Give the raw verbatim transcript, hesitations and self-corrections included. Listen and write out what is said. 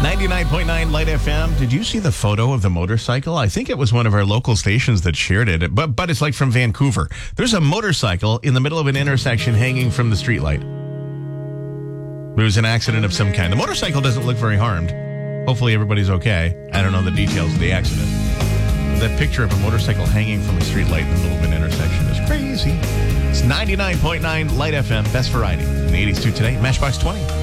ninety-nine point nine Light F M. Did you see the photo of the motorcycle? I think it was one of our local stations that shared it, but but it's like from Vancouver. There's a motorcycle in the middle of an intersection hanging from the streetlight. There was an accident of some kind. The motorcycle doesn't look very harmed. Hopefully everybody's okay. I don't know the details of the accident. But that picture of a motorcycle hanging from a streetlight in the middle of an intersection is crazy. It's ninety-nine point nine Light F M, best variety. In the eighties to today, Matchbox twenty.